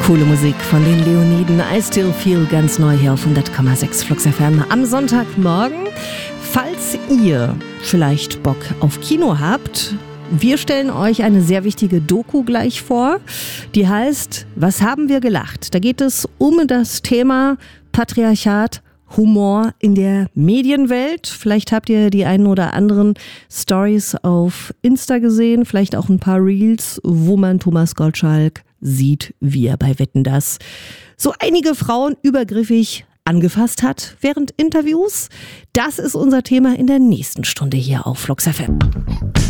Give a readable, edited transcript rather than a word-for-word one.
Coole Musik von den Leoniden. I Still Feel, ganz neu hier auf 100,6 Flux FM am Sonntagmorgen. Falls ihr vielleicht Bock auf Kino habt, wir stellen euch eine sehr wichtige Doku gleich vor. Die heißt Was haben wir gelacht? Da geht es um das Thema Patriarchat, Humor in der Medienwelt. Vielleicht habt ihr die einen oder anderen Stories auf Insta gesehen, vielleicht auch ein paar Reels, wo man Thomas Gottschalk sieht, wie er bei Wetten, dass so einige Frauen übergriffig angefasst hat während Interviews. Das ist unser Thema in der nächsten Stunde hier auf Flux FM.